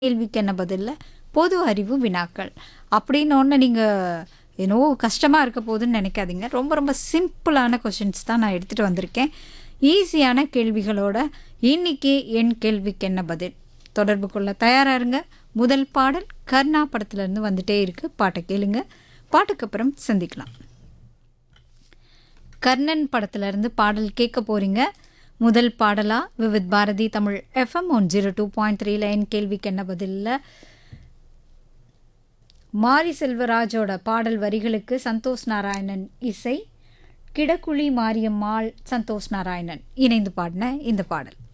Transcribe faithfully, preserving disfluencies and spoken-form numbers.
கேள்விக்கு என்ன பதில்ல பொது அறிவு வினாக்கள் அப்படின்னு ஒன்று நீங்கள் என்னவோ கஷ்டமாக இருக்க போகுதுன்னு நினைக்காதீங்க. ரொம்ப ரொம்ப சிம்பிளான கொஷின்ஸ் தான் நான் எடுத்துகிட்டு வந்திருக்கேன். ஈஸியான கேள்விகளோட இன்னைக்கு என் கேள்விக்கு என்ன பதில் தொடர்பு கொள்ள தயாராக இருங்க. முதல் பாடல் கர்ணா படத்துலேருந்து வந்துட்டே இருக்கு. பாட்டை கேளுங்க. பாட்டுக்கு அப்புறம் சந்திக்கலாம். கர்ணன் படத்துலேருந்து பாடல் கேட்க போகிறீங்க. முதல் பாடலாக Vividh Bharathi Tamil FM one zero two point த்ரீல என் கேள்விக்கு என்ன பதிலில் மாரி செல்வராஜோட பாடல் வரிகளுக்கு சந்தோஷ் நாராயணன் இசை, கிடக்குழி மாரியம்மாள் சந்தோஷ் நாராயணன் இணைந்து பாடின இந்த பாடல்.